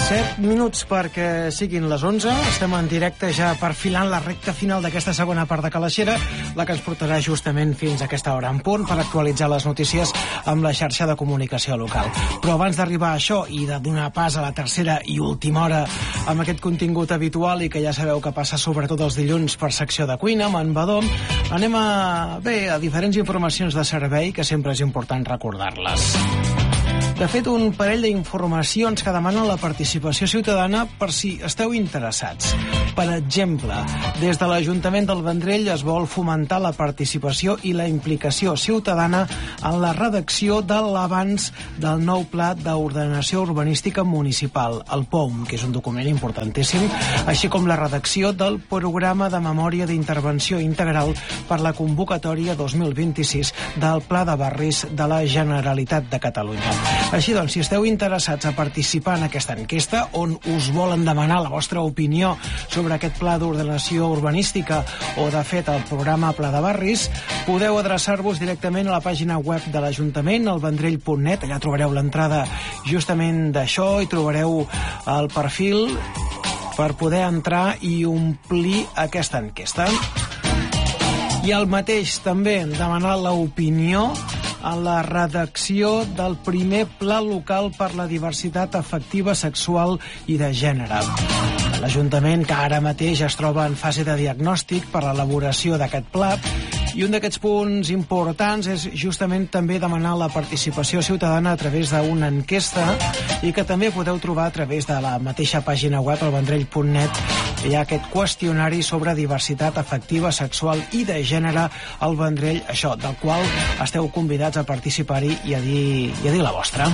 7 minuts perquè siguin les 11. Estem en directe ja perfilant la recta final d'aquesta segona part de Calaixera, la que ens portarà justament fins a aquesta hora en punt per actualitzar les notícies amb la xarxa de comunicació local. Però abans d'arribar a això i de donar pas a la tercera i última hora amb aquest contingut habitual i que ja sabeu que passa sobretot els dilluns per secció de cuina amb en Badó, anem a diferents informacions de servei que sempre és important recordar-les. De fet, un parell d'informacions que demanen la participació ciutadana per si esteu interessats. Per exemple, des de l'Ajuntament del Vendrell es vol fomentar la participació i la implicació ciutadana en la redacció de l'abans del nou Pla d'Ordenació Urbanística Municipal, el POUM, que és un document importantíssim, així com la redacció del Programa de Memòria d'Intervenció Integral per la convocatòria 2026 del Pla de Barris de la Generalitat de Catalunya. Així doncs, si esteu interessats a participar en aquesta enquesta, on us volen demanar la vostra opinió sobre aquest pla d'ordenació urbanística o, de fet, el programa Pla de Barris, podeu adreçar-vos directament a la pàgina web de l'Ajuntament, al vendrell.net. Allà trobareu l'entrada justament d'això i trobareu el perfil per poder entrar i omplir aquesta enquesta. I el mateix també demanar l'opinió a la redacció del primer Pla Local per la Diversitat Afectiva, Sexual i de Gènere. L'Ajuntament, que ara mateix es troba en fase de diagnòstic per a l'elaboració d'aquest pla, i un d'aquests punts importants és justament també demanar la participació ciutadana a través d'una enquesta i que també podeu trobar a través de la mateixa pàgina web, al vendrell.net. Hi ha aquest qüestionari sobre diversitat afectiva, sexual i de gènere al Vendrell, això, del qual esteu convidats a participar-hi i a dir la vostra.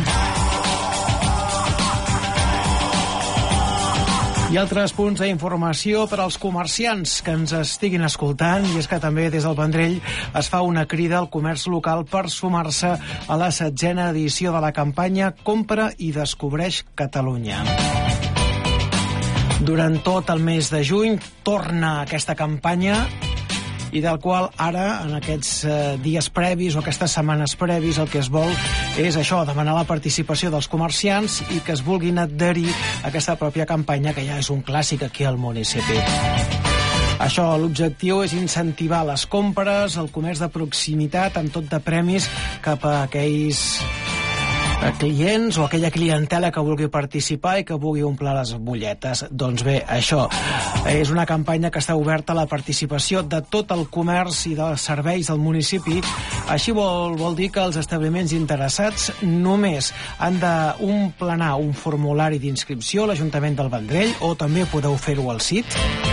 I altres punts d'informació per als comerciants que ens estiguin escoltant, i és que també des del Vendrell es fa una crida al comerç local per sumar-se a la 16a edició de la campanya Compra i Descobreix Catalunya. Durant tot el mes de juny torna aquesta campanya i del qual ara, en aquests dies previs o aquestes setmanes previs, el que es vol és això, demanar la participació dels comerciants i que es vulguin adherir a aquesta pròpia campanya, que ja és un clàssic aquí al municipi. Això, l'objectiu és incentivar les compres, el comerç de proximitat, amb tot de premis cap a aquells clients o aquella clientela que vulgui participar i que vulgui omplir les butlletes. Doncs bé, això és una campanya que està oberta a la participació de tot el comerç i dels serveis del municipi. Així vol dir que els establiments interessats només han d'omplenar un formulari d'inscripció a l'Ajuntament del Vendrell, o també podeu fer-ho al CIT.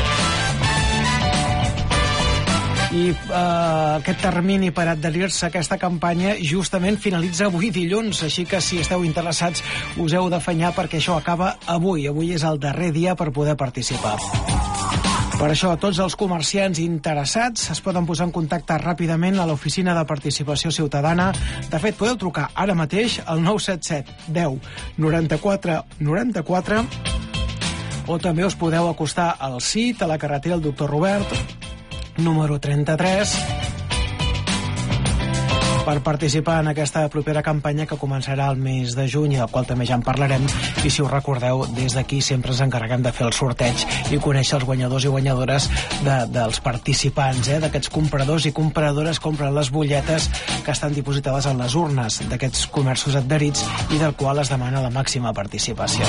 I aquest termini per adherir-se a aquesta campanya justament finalitza avui dilluns, així que si esteu interessats us heu d'afanyar perquè això acaba avui. Avui és el darrer dia per poder participar. Per això, tots els comerciants interessats es poden posar en contacte ràpidament a l'Oficina de Participació Ciutadana. De fet, podeu trucar ara mateix al 977 10 94 94 o també us podeu acostar al CIT, a la carretera del Doctor Robert, número 33, per participar en aquesta propera campanya que començarà el mes de juny, del qual també ja en parlarem. I si us recordeu, des d'aquí sempre ens encarreguem de fer el sorteig i conèixer els guanyadors i guanyadores dels participants, d'aquests compradors i compradores que compren les butlletes que estan dipositades en les urnes d'aquests comerços adherits i del qual es demana la màxima participació.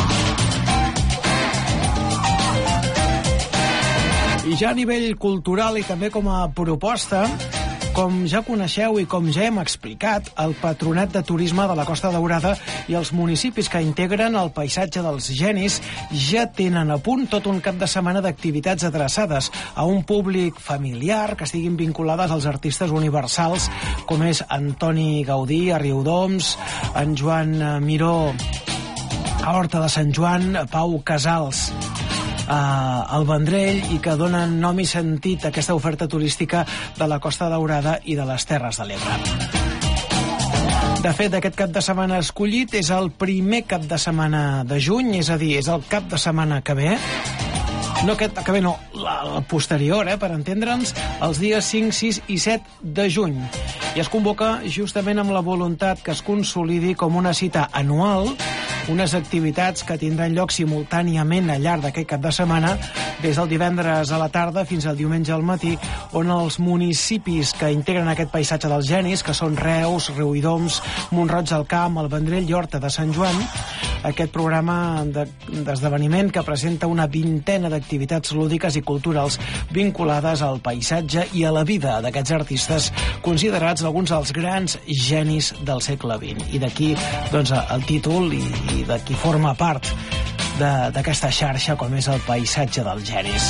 I ja a nivell cultural i també com a proposta, com ja coneixeu i com ja hem explicat, el Patronat de Turisme de la Costa Daurada i els municipis que integren el paisatge dels Genis ja tenen a punt tot un cap de setmana d'activitats adreçades a un públic familiar que estiguin vinculades als artistes universals com és Antoni Gaudí a Riudoms, en Joan Miró a Horta de Sant Joan, Pau Casals al Vendrell, i que donen nom i sentit a aquesta oferta turística de la Costa Daurada i de les Terres de l'Ebre. De fet, aquest cap de setmana escollit és el primer cap de setmana de juny, és a dir, és el cap de setmana que ve. No aquest que ve, no, el posterior, per entendre'ns, els dies 5, 6 i 7 de juny. I es convoca justament amb la voluntat que es consolidi com una cita anual unes activitats que tindran lloc simultàniament al llarg d'aquest cap de setmana, des del divendres a la tarda fins al diumenge al matí, on els municipis que integren aquest paisatge dels genis, que són Reus, Riudoms, Mont-roig del Camp, el Vendrell i Horta de Sant Joan, aquest programa d'esdeveniment que presenta una vintena d'activitats lúdiques i culturals vinculades al paisatge i a la vida d'aquests artistes considerats alguns dels grans genis del segle XX. I d'aquí doncs, el títol i de qui forma part d'aquesta xarxa, com és el paisatge dels genis.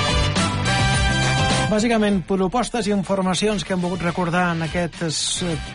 Bàsicament, propostes i informacions que hem volgut recordar en aquest